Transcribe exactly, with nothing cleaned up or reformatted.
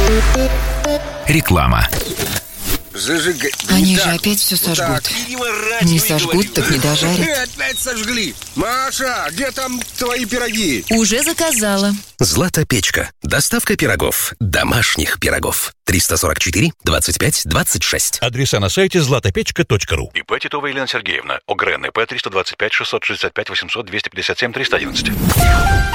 Реклама. Зажигай. Они Не же так. опять все Вот сожгут. так. И не ворачивай, Не сожгут, говорю. так не дожарят. Опять сожгли. Маша, где там твои пироги? Уже заказала. Злата-печка. Доставка пирогов. Домашних пирогов. триста сорок четыре двадцать пять двадцать шесть. Адреса на сайте златопечка точка ру. ИП Титова Елена Сергеевна. ОГРН ИП триста двадцать пять шестьсот шестьдесят пять восемьсот двести пятьдесят семь триста одиннадцать.